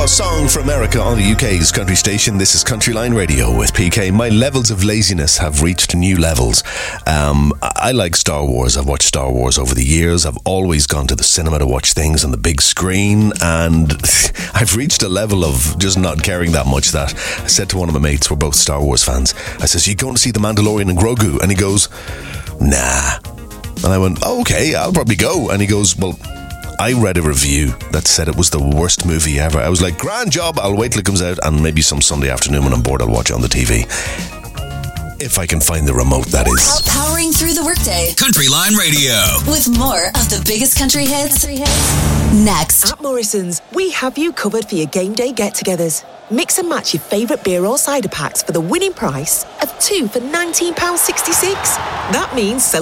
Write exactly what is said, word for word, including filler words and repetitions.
Song for America on the U K's country station. This is Country Line Radio with P K. My levels of laziness have reached new levels. Um, I like Star Wars. I've watched Star Wars over the years. I've always gone to the cinema to watch things on the big screen, and I've reached a level of just not caring that much that I said to one of my mates, we're both Star Wars fans, I says, you going to see The Mandalorian and Grogu? And he goes, nah. And I went, oh, okay, I'll probably go. And he goes, well, I read a review that said it was the worst movie ever. I was like, grand job, I'll wait till it comes out, and maybe some Sunday afternoon when I'm bored I'll watch it on the T V. If I can find the remote, that is. Powering through the workday. Country Line Radio. With more of the biggest country hits. Next. At Morrison's, we have you covered for your game day get-togethers. Mix and match your favourite beer or cider packs for the winning price of two for nineteen pounds sixty-six. That means